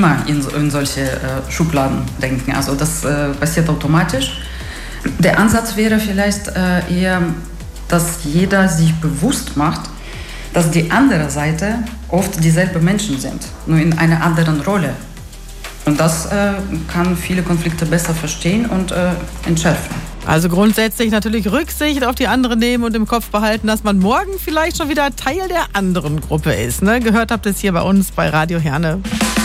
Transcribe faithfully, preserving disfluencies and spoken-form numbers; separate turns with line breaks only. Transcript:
immer in, in solche äh, Schubladen denken. Also das äh, passiert automatisch. Der Ansatz wäre vielleicht äh, eher, dass jeder sich bewusst macht, dass die andere Seite oft dieselben Menschen sind, nur in einer anderen Rolle. Und das äh, kann viele Konflikte besser verstehen und äh, entschärfen.
Also grundsätzlich natürlich Rücksicht auf die anderen nehmen und im Kopf behalten, dass man morgen vielleicht schon wieder Teil der anderen Gruppe ist. Ne? Gehört habt ihr es hier bei uns bei Radio Herne.